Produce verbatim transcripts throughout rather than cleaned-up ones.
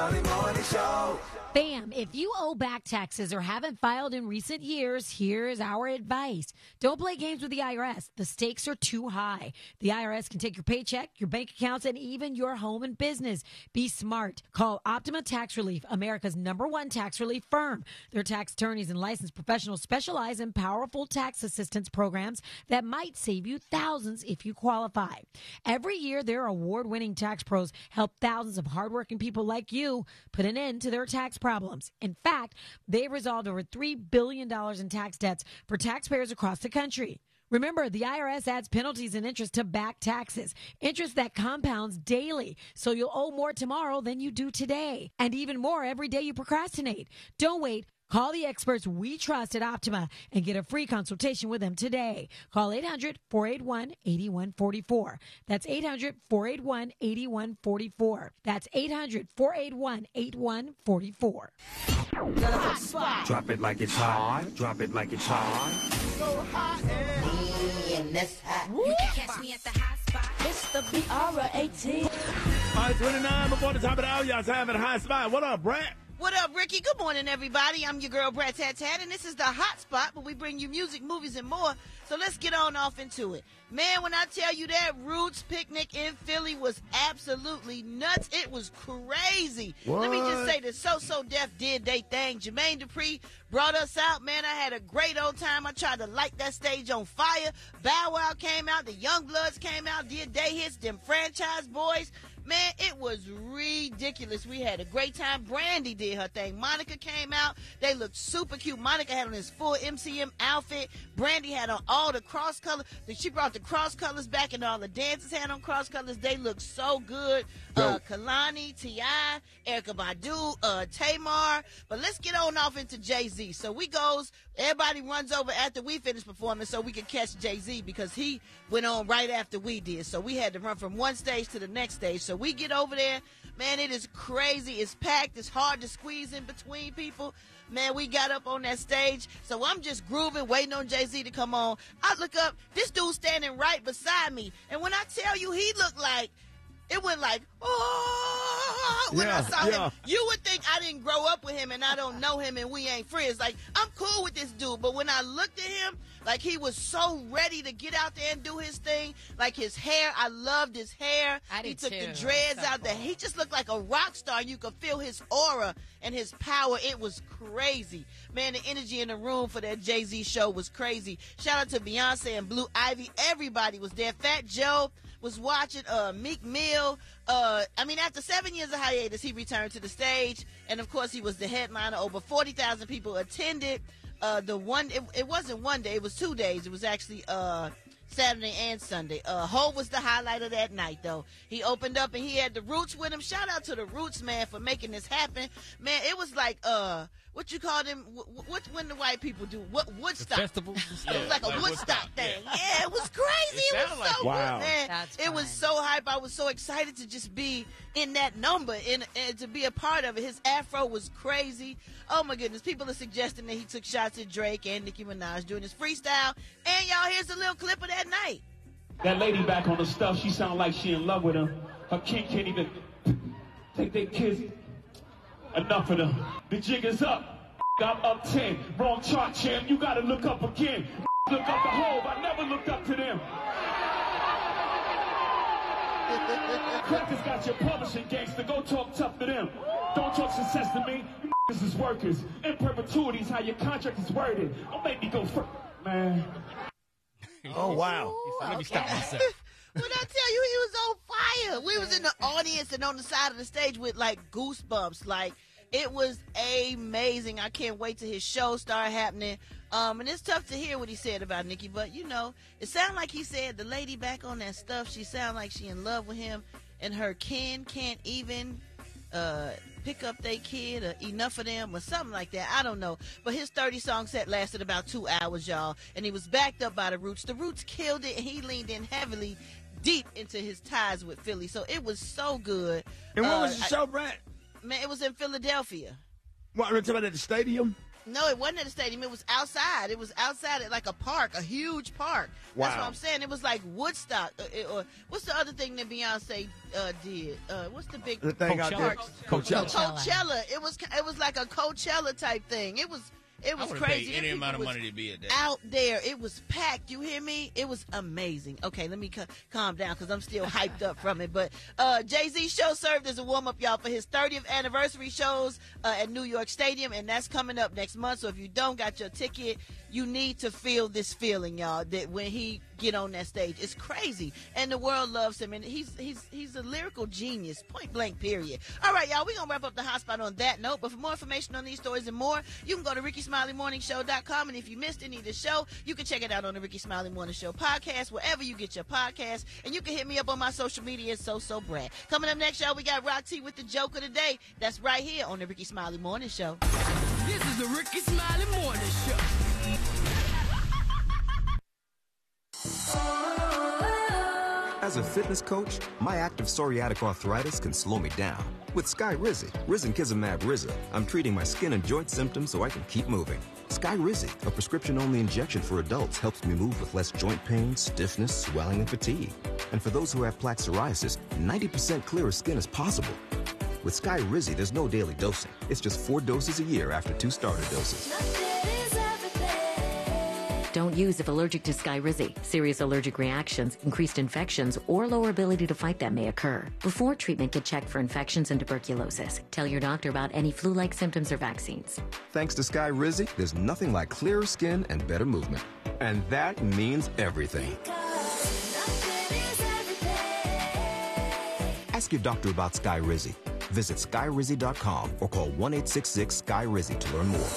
Bam, if you owe back taxes or haven't filed in recent years, here's our advice. Don't play games with the I R S. The stakes are too high. The I R S can take your paycheck, your bank accounts, and even your home and business. Be smart. Call Optima Tax Relief, America's number one tax relief firm. Their tax attorneys and licensed professionals specialize in powerful tax assistance programs that might save you thousands if you qualify. Every year, their award-winning tax pros help thousands of hardworking people like you put an end to their tax problems. In fact, they've resolved over three billion dollars in tax debts for taxpayers across the country. Remember, the I R S adds penalties and interest to back taxes, interest that compounds daily, so you'll owe more tomorrow than you do today, and even more every day you procrastinate. Don't wait. Call the experts we trust at Optima and get a free consultation with them today. Call eight hundred, four eight one, eight one four four. That's eight hundred, four eight one, eight one four four. That's eight hundred, four eight one, eight one four four. Drop it like it's hot. Drop it like it's hot. So hot and and that's hot. You can catch me at the hot spot. It's the B R eighteen. All right, twenty-nine before the top of the hour. Y'all having a hot spot. What up, Brad? What up, Ricky? Good morning, everybody. I'm your girl, Brad Tat Tat, and this is the Hot Spot, where we bring you music, movies, and more. So let's get on off into it. Man, when I tell you that Roots picnic in Philly was absolutely nuts, it was crazy. What? Let me just say that So So Def did they thing. Jermaine Dupri brought us out. Man, I had a great old time. I tried to light that stage on fire. Bow Wow came out. The Young Bloods came out, did they hits, them Franchise Boys. Man, it was ridiculous. We had a great time. Brandy did her thing. Monica came out. They looked super cute. Monica had on his full M C M outfit. Brandy had on all the cross colors. She brought the cross colors back, and all the dancers had on cross colors. They looked so good. Uh, Kalani, T I, Erykah Badu, uh, Tamar. But let's get on off into Jay-Z. So we goes, everybody runs over after we finish performing so we could catch Jay-Z, because he went on right after we did. So we had to run from one stage to the next stage. So we get over there. Man, it is crazy. It's packed. It's hard to squeeze in between people. Man, we got up on that stage. So I'm just grooving, waiting on Jay-Z to come on. I look up. This dude standing right beside me. And when I tell you, he looked like, it went like, oh, when yeah, I saw yeah. him. You would think I didn't grow up with him and I don't know him and we ain't friends. Like, I'm cool with this dude. But when I looked at him, like, he was so ready to get out there and do his thing. Like, his hair, I loved his hair. I did He took too. the dreads So out there. cool. He just looked like a rock star. You could feel his aura and his power. It was crazy. Man, the energy in the room for that Jay-Z show was crazy. Shout out to Beyonce and Blue Ivy. Everybody was there. Fat Joe was watching. uh, Meek Mill. Uh, I mean, after seven years of hiatus, he returned to the stage. And, of course, he was the headliner. Over forty thousand people attended. Uh, the one, it, it wasn't one day. It was two days. It was actually uh, Saturday and Sunday. Uh, Hov was the highlight of that night, though. He opened up and he had the Roots with him. Shout out to the Roots, man, for making this happen. Man, it was like, uh, what you call them, what, what when the white people do, what, Woodstock. Festival? It was like a like Woodstock, Woodstock, thing. yeah. Yeah, it was crazy. It, It was sounded like- so Wow. good, man. That's it was fun. so hype. I was so excited to just be in that number and, and to be a part of it. His afro was crazy. Oh, my goodness. People are suggesting that he took shots at Drake and Nicki Minaj doing his freestyle. And, y'all, here's a little clip of that night. That lady back on the stuff, she sound like she in love with him. Her kid can't even take their kids. Enough of them. The jig is up. I'm up ten. Wrong chart, champ. You gotta look up again. Look up the Hov. I never looked up to them. Crackers got your publishing gangster. Go talk tough to them. Don't talk success to me. You niggas is workers. In perpetuity is how your contract is worded. Don't make me go first, man. Oh, wow. Let me stop myself. When I tell you, he was on fire. We was in the audience and on the side of the stage with, like, goosebumps. Like, it was amazing. I can't wait till his show start happening. Um, and it's tough to hear what he said about Nicki, but, you know, it sounded like he said the lady back on that stuff, she sounded like she in love with him, and her kin can't even uh, pick up their kid or enough of them or something like that. I don't know. But his thirty-song set lasted about two hours, y'all, and he was backed up by the Roots. The Roots killed it, and he leaned in heavily deep into his ties with Philly, so it was so good. And what Uh, was the I- show, Brad? Man, it was in Philadelphia. What, we're talking about at the stadium? No, it wasn't at a stadium. It was outside. It was outside at like a park, a huge park. Wow. That's what I'm saying. It was like Woodstock. Uh, it- or what's the other thing that Beyonce uh, did? Uh, what's the big The thing out there. Coachella. Coachella. Coachella. It was it was like a Coachella type thing. It was it I was would crazy. pay any Them amount of people money was to be at that. out there. It was packed. You hear me? It was amazing. Okay, let me c- calm down because I'm still hyped up from it. But uh, Jay-Z's show served as a warm-up, y'all, for his thirtieth anniversary shows uh, at New York Stadium, and that's coming up next month. So if you don't got your ticket, you need to feel this feeling, y'all, that when he get on that stage, it's crazy, and the world loves him, and he's he's he's a lyrical genius, point blank, period. All right, y'all, we're gonna wrap up the hot spot on that note, but for more information on these stories and more, you can go to ricky smiley morning show dot com, and if you missed any of the show, you can check it out on the Ricky Smiley Morning Show podcast, wherever you get your podcast, and you can hit me up on my social media, so so Brad. Coming up next, y'all, we got Rock T with the joke of the day. That's right here on the Ricky Smiley Morning Show. This is the Ricky Smiley Morning Show. As a fitness coach, my active psoriatic arthritis can slow me down. With Skyrizi, Risankizumab Rizza, I'm treating my skin and joint symptoms so I can keep moving. Skyrizi, a prescription-only injection for adults, helps me move with less joint pain, stiffness, swelling, and fatigue. And for those who have plaque psoriasis, ninety percent clearer skin is possible. With Skyrizi, there's no daily dosing. It's just four doses a year after two starter doses. Don't use if allergic to Skyrizi. Serious allergic reactions, increased infections, or lower ability to fight them may occur. Before treatment, get checked for infections and tuberculosis. Tell your doctor about any flu-like symptoms or vaccines. Thanks to Skyrizi, there's nothing like clearer skin and better movement. And that means everything. Ask your doctor about Skyrizi. Visit skyrizi dot com or call one eight six six Sky Rizzi to learn more.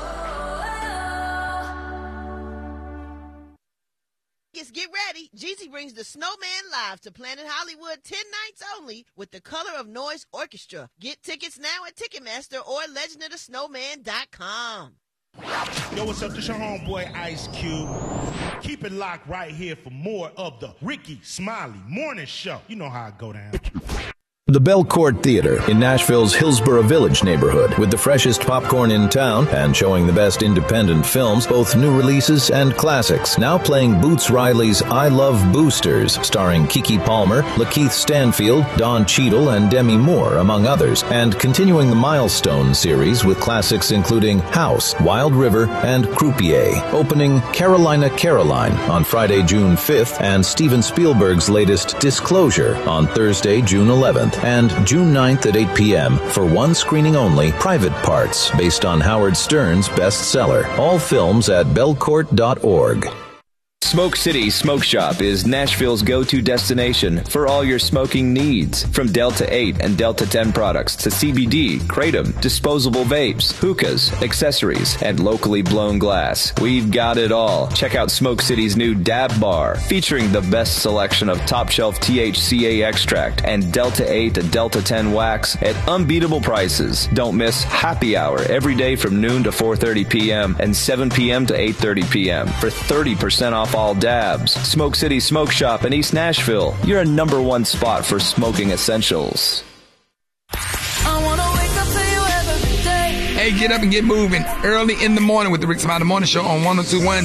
Get ready. Jeezy brings the Snowman live to Planet Hollywood ten nights only with the Color of Noise Orchestra. Get tickets now at Ticketmaster or legend of the snowman dot com. Yo, what's up? This your homeboy Ice Cube. Keep it locked right here for more of the Ricky Smiley Morning Show. You know how I go down. The Belcourt Theater in Nashville's Hillsborough Village neighborhood, with the freshest popcorn in town and showing the best independent films, both new releases and classics. Now playing Boots Riley's I Love Boosters, starring Keke Palmer, Lakeith Stanfield, Don Cheadle, and Demi Moore, among others, and continuing the Milestone series with classics including House, Wild River, and Croupier. Opening Carolina Caroline on Friday, June fifth, and Steven Spielberg's latest Disclosure on Thursday, June eleventh. And June ninth at eight p.m. for one screening only, Private Parts, based on Howard Stern's bestseller. All films at belcourt dot org. Smoke City Smoke Shop is Nashville's go-to destination for all your smoking needs. From Delta eight and Delta ten products to C B D, Kratom, disposable vapes, hookahs, accessories, and locally blown glass. We've got it all. Check out Smoke City's new Dab Bar, featuring the best selection of top-shelf T H C A extract and Delta eight to Delta ten wax at unbeatable prices. Don't miss Happy Hour every day from noon to four thirty p.m. and seven p.m. to eight thirty p.m. for thirty percent off all dabs. Smoke City Smoke Shop in East Nashville. You're a number one spot for smoking essentials. I wanna wake up to you every day. Hey, get up and get moving early in the morning with the Rick Smiley Morning Show on one oh two point one